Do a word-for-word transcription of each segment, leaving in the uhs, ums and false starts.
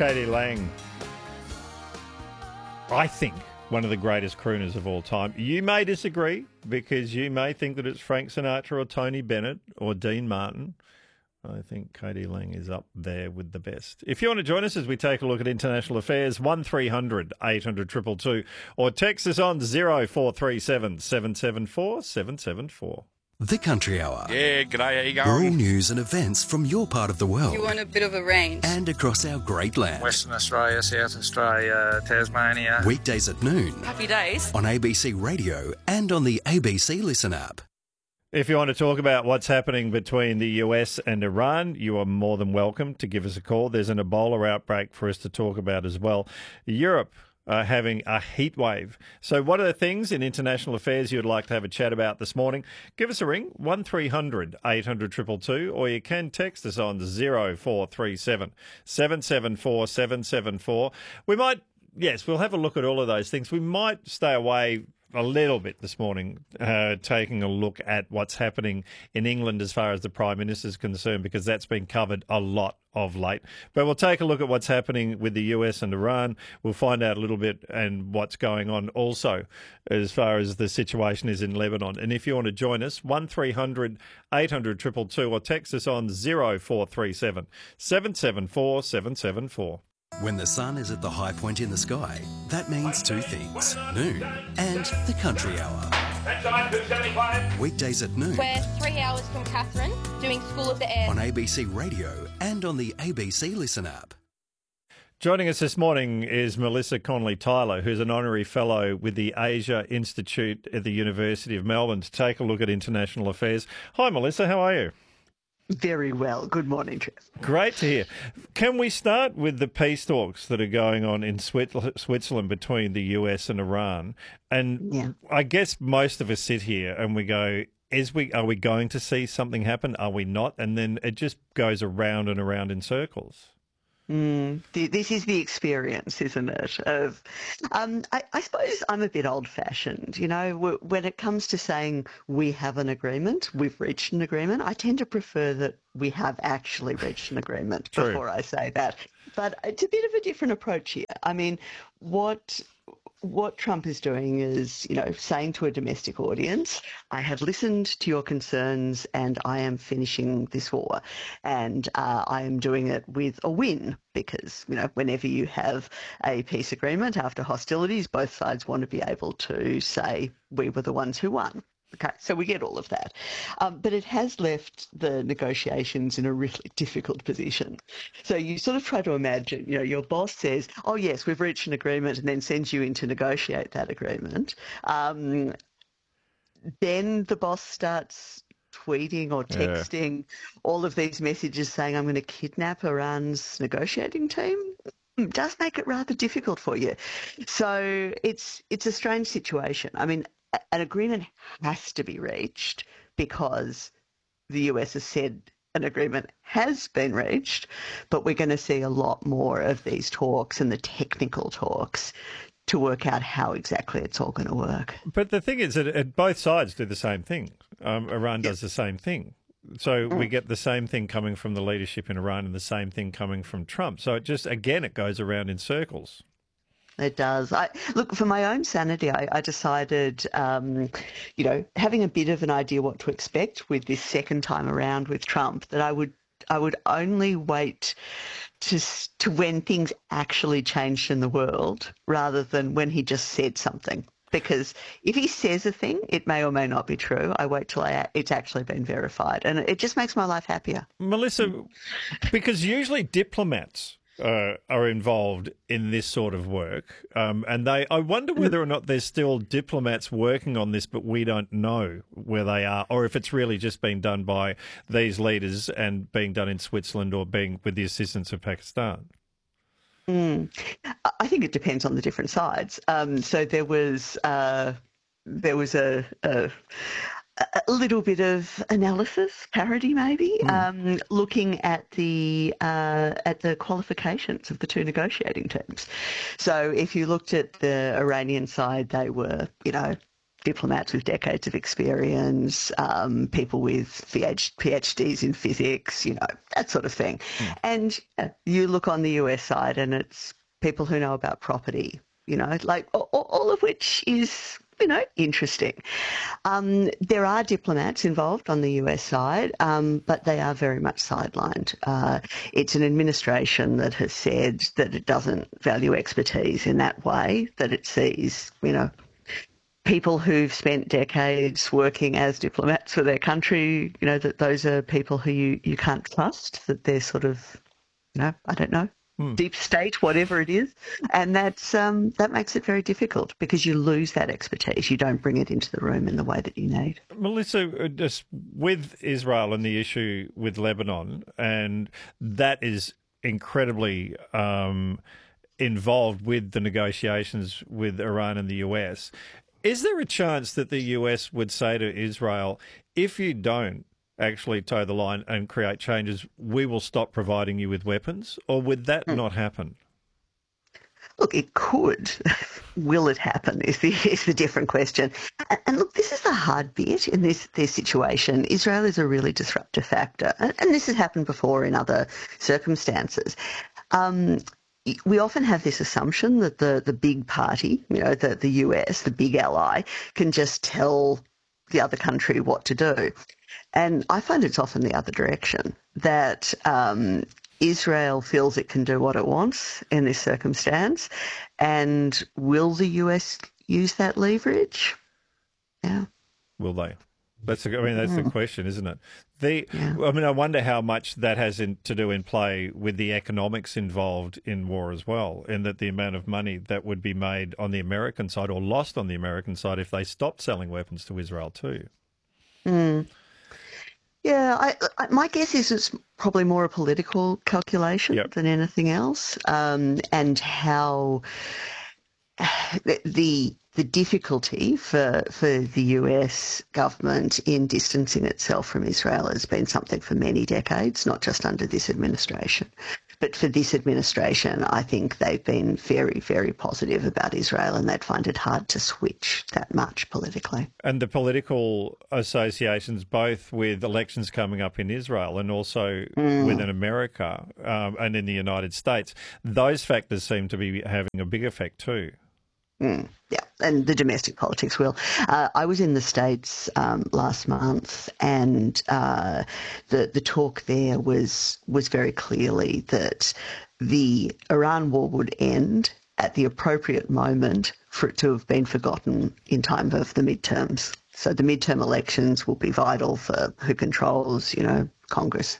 Katie Lang. I think one of the greatest crooners of all time. You may disagree because you may think that it's Frank Sinatra or Tony Bennett or Dean Martin. I think Katie Lang is up there with the best. If you want to join us as we take a look at international affairs, one three hundred eight hundred two two two or text us on zero four three seven seven seven four seven seven four. The Country Hour. Yeah, g'day, how you We're all going? news and events from your part of the world. You want a bit of a range. And across our great land. Western Australia, South Australia, Tasmania. Weekdays at noon. Happy days. On A B C Radio and on the A B C Listen app. If you want to talk about what's happening between the U S and Iran, you are more than welcome to give us a call. There's an Ebola outbreak for us to talk about as well. Europe are having a heat wave. So what are the things in international affairs you'd like to have a chat about this morning? Give us a ring, one three hundred eight hundred two two two, or you can text us on zero four three seven seven seven four seven seven four. We might, yes, we'll have a look at all of those things. We might stay away a little bit this morning, uh, taking a look at what's happening in England as far as the Prime Minister is concerned, because that's been covered a lot of late. But we'll take a look at what's happening with the U S and Iran. We'll find out a little bit and what's going on also as far as the situation is in Lebanon. And if you want to join us, one three hundred eight hundred two two two or text us on zero four three seven seven seven four seven seven four. When the sun is at the high point in the sky, that means two things, noon and the Country Hour. Weekdays at noon. We're three hours from Catherine, doing School of the Air. On A B C Radio and on the A B C Listen app. Joining us this morning is Melissa Connolly-Tyler, who's an honorary fellow with the Asia Institute at the University of Melbourne, to take a look at international affairs. Hi, Melissa. How are you? Very well. Good morning, Trev. Great to hear. Can we start with the peace talks that are going on in Switzerland between the U S and Iran? And yeah. I guess most of us sit here and we go, is we are we going to see something happen? Are we not? And then it just goes around and around in circles. Mm, this is the experience, isn't it? Of, um, I, I suppose I'm a bit old-fashioned. You know, when it comes to saying we have an agreement, we've reached an agreement, I tend to prefer that we have actually reached an agreement True. Before I say that. But it's a bit of a different approach here. I mean, what... What Trump is doing is, you know, saying to a domestic audience, I have listened to your concerns and I am finishing this war. And uh, I am doing it with a win because, you know, whenever you have a peace agreement after hostilities, both sides want to be able to say we were the ones who won. Okay, so we get all of that. Um, but it has left the negotiations in a really difficult position. So you sort of try to imagine, you know, your boss says, oh, yes, we've reached an agreement, and then sends you in to negotiate that agreement. Um, then the boss starts tweeting or texting yeah. all of these messages saying, I'm going to kidnap Iran's negotiating team. It does make it rather difficult for you. So it's it's a strange situation. I mean, an agreement has to be reached because the U S has said an agreement has been reached, but we're going to see a lot more of these talks and the technical talks to work out how exactly it's all going to work. But the thing is that it, both sides do the same thing. Um, Iran does yep. the same thing. So mm. we get the same thing coming from the leadership in Iran and the same thing coming from Trump. So it just, again, it goes around in circles. It does. I, look, for my own sanity, I, I decided, um, you know, having a bit of an idea what to expect with this second time around with Trump, that I would I would only wait to to when things actually changed in the world rather than when he just said something. Because if he says a thing, it may or may not be true. I wait till I, it's actually been verified. And it just makes my life happier. Melissa, because usually diplomats Uh, are involved in this sort of work, um, and they. I wonder whether or not there's still diplomats working on this, but we don't know where they are, or if it's really just being done by these leaders and being done in Switzerland or being with the assistance of Pakistan. Mm. I think it depends on the different sides. Um, so there was uh, there was a. a A little bit of analysis, parody maybe, mm. um, looking at the uh, at the qualifications of the two negotiating teams. So if you looked at the Iranian side, they were, you know, diplomats with decades of experience, um, people with PhDs in physics, you know, that sort of thing. Mm. And uh, you look on the U S side and it's people who know about property, you know, like all, all of which is, you know, interesting. Um, there are diplomats involved on the U S side, um, but they are very much sidelined. Uh, it's an administration that has said that it doesn't value expertise in that way, that it sees, you know, people who've spent decades working as diplomats for their country, you know, that those are people who you, you can't trust, that they're sort of, you know, I don't know, hmm. deep state, whatever it is. And that's, um, that makes it very difficult because you lose that expertise. You don't bring it into the room in the way that you need. Melissa, just with Israel and the issue with Lebanon, and that is incredibly um, involved with the negotiations with Iran and the U S, is there a chance that the U S would say to Israel, if you don't actually toe the line and create changes, we will stop providing you with weapons? Or would that mm. not happen? Look, it could. Will it happen is the, is the different question. And, and look, this is the hard bit in this, this situation. Israel is a really disruptive factor. And, and this has happened before in other circumstances. Um, We often have this assumption that the, the big party, you know, the, the U S, the big ally, can just tell the other country what to do. And I find it's often the other direction, that um, Israel feels it can do what it wants in this circumstance. And will the U S use that leverage? Yeah. Will they? That's, I mean, that's mm. the question, isn't it? The, yeah. I mean, I wonder how much that has in, to do in play with the economics involved in war as well, and that the amount of money that would be made on the American side or lost on the American side if they stopped selling weapons to Israel too. Mm. Yeah, I, I, my guess is it's probably more a political calculation yep. than anything else, um, and how the, the the difficulty for for the U S government in distancing itself from Israel has been something for many decades, not just under this administration. But for this administration, I think they've been very, very positive about Israel, and they'd find it hard to switch that much politically. And the political associations, both with elections coming up in Israel and also mm. within America um, and in the United States, those factors seem to be having a big effect too. Mm, yeah, and the domestic politics will. Uh, I was in the States um, last month, and uh, the the talk there was was very clearly that the Iran war would end at the appropriate moment for it to have been forgotten in time of the midterms. So the midterm elections will be vital for who controls, you know, Congress,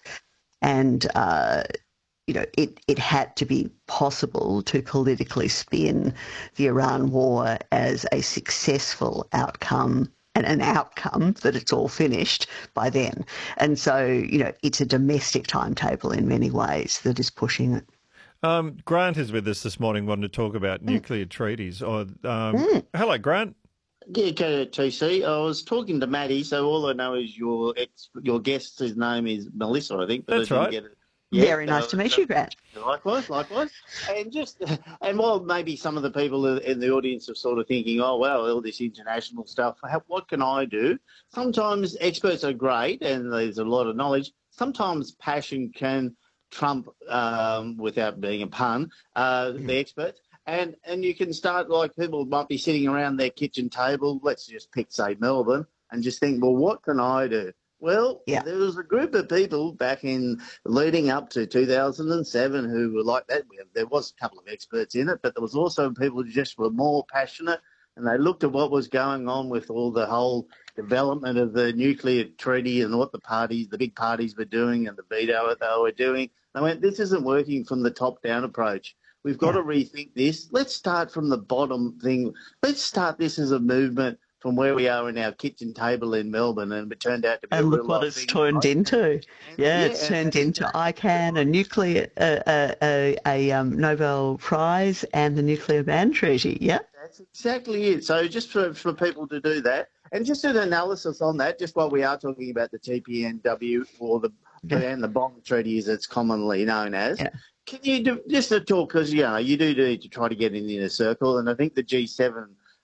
and uh, you know, it, it had to be possible to politically spin the Iran war as a successful outcome and an outcome that it's all finished by then. And so, you know, it's a domestic timetable in many ways that is pushing it. Um, Grant is with us this morning wanting to talk about mm. nuclear treaties. Or, um, mm. Hello, Grant. Yeah, okay, T C. I was talking to Maddie, so all I know is your ex, your guest, his name is Melissa, I think. But That's I didn't right. Get it. Yeah, Very nice uh, to meet you, Grant. Likewise, likewise. And just, and while maybe some of the people in the audience are sort of thinking, oh, well, all this international stuff, how, what can I do? Sometimes experts are great and there's a lot of knowledge. Sometimes passion can trump, um, without being a pun, uh, mm. the experts. And, and you can start, like, people might be sitting around their kitchen table, let's just pick, say, Melbourne, and just think, well, what can I do? Well, yeah. There was a group of people back in leading up to two thousand seven who were like that. There was a couple of experts in it, but there was also people who just were more passionate, and they looked at what was going on with all the whole development of the nuclear treaty and what the parties, the big parties were doing and the veto that they were doing. They went, this isn't working from the top-down approach. We've got yeah. to rethink this. Let's start from the bottom thing. Let's start this as a movement from where we are in our kitchen table in Melbourne, and it turned out to be and a look what it's turned right? into. And, yeah, yeah, it's turned into I CAN, a nuclear, uh, uh, a, a um, Nobel Prize, and the Nuclear Ban Treaty. Yeah, that's exactly it. So just for, for people to do that, and just an analysis on that, just while we are talking about the T P N W or the yeah. and the bomb treaty, as it's commonly known as. Yeah. Can you do just a talk, because you know you do need to try to get in the inner circle, and I think the G seven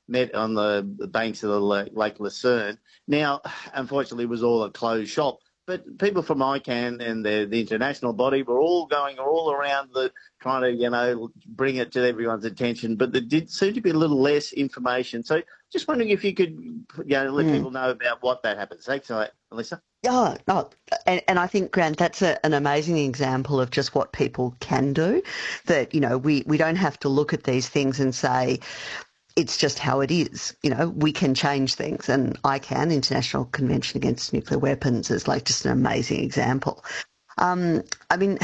met on the, the banks of the Lake, Lake Lucerne. Now, unfortunately, it was all a closed shop. But people from I CAN and the, the international body were all going all around the trying to, you know, bring it to everyone's attention. But there did seem to be a little less information. So just wondering if you could, you know, let mm. people know about what that happens. Thanks, Alyssa. Oh, no. And, and I think, Grant, that's a, an amazing example of just what people can do, that, you know, we, we don't have to look at these things and say, it's just how it is. You know, we can change things, and I CAN, International Convention Against Nuclear Weapons, is like just an amazing example. Um, I mean,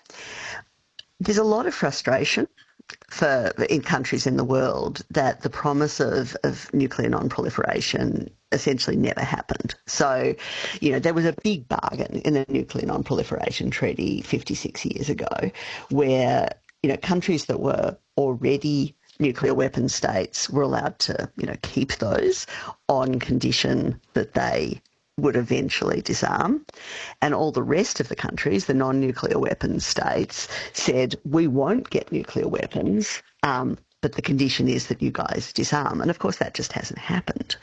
there's a lot of frustration for in countries in the world that the promise of, of nuclear non-proliferation essentially never happened. So, you know, there was a big bargain in the Nuclear Non-Proliferation Treaty fifty-six years ago where, you know, countries that were already nuclear weapon states were allowed to, you know, keep those on condition that they would eventually disarm. And all the rest of the countries, the non-nuclear weapons states, said, we won't get nuclear weapons, um, but the condition is that you guys disarm. And of course, that just hasn't happened.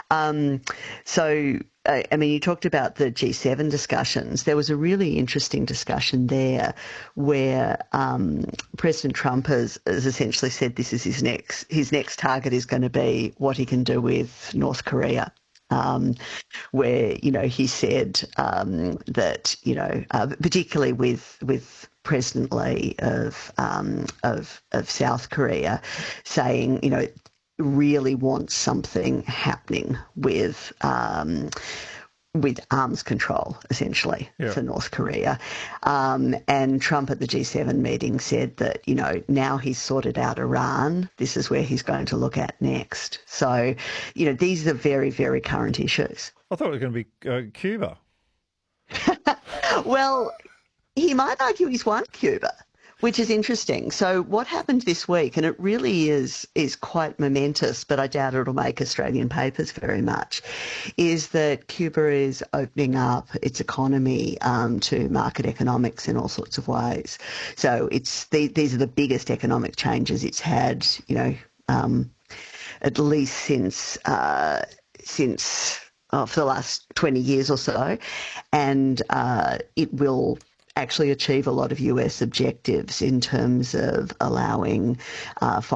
Um, so, I, I mean, you talked about the G seven discussions. There was a really interesting discussion there where um, President Trump has, has essentially said this is his next, his next target is going to be what he can do with North Korea. Um, where, you know, he said um, that, you know, uh, particularly with with President Lee of, um, of of South Korea, saying, you know, really wants something happening with um, with arms control, essentially, yeah. for North Korea. Um, and Trump at the G seven meeting said that, you know, now he's sorted out Iran, this is where he's going to look at next. So, you know, these are very, very current issues. I thought it was going to be uh, Cuba. Well, he might argue he's won Cuba, which is interesting. So what happened this week, and it really is is quite momentous, but I doubt it'll make Australian papers very much, is that Cuba is opening up its economy um, to market economics in all sorts of ways. So it's the, these are the biggest economic changes it's had, you know, um, at least since uh, since oh, for the last twenty years or so, and uh, it will actually achieve a lot of U S objectives in terms of allowing uh,